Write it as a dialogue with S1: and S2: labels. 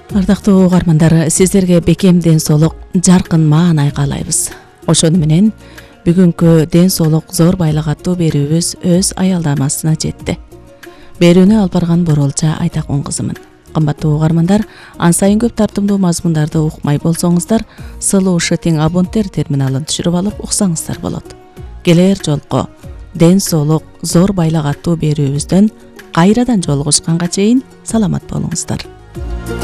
S1: Ардактуу угармандар, сиздерге бекем ден соолук, жаркын маанай каалайбыз. Ошону менен бүгүнкү ден соолук зор байлык аттуу берүүбүз өз аялдамасына жетти. Берүүнү алып барган Боролча Айтакун кызымын. Кымбаттуу угармандар, ан сайын көп тартымдуу мазмундарды укмай болсоңуздар, сылуу шытың абонттер терминалын түшүрүп алып уксаңыздар болот. Келер жолку ден соолук зор байлык аттуу берүүбүздөн кайрадан жолугушканга чейин саламат болуңуздар.